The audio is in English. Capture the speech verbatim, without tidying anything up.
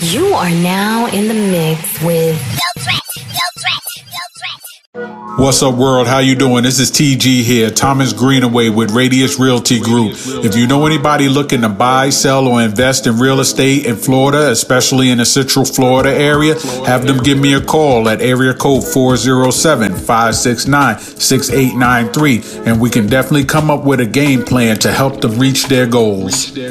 You are now in the mix with Yo Threat, Yo Threat, Yo Threat. What's up, world? How you doing? This is T G here, Thomas Greenaway with Radius Realty Group. If you know anybody looking to buy, sell, or invest in real estate in Florida, especially in the Central Florida area, have them give me a call at area code four oh seven, five six nine, six eight nine three, and we can definitely come up with a game plan to help them reach their goals.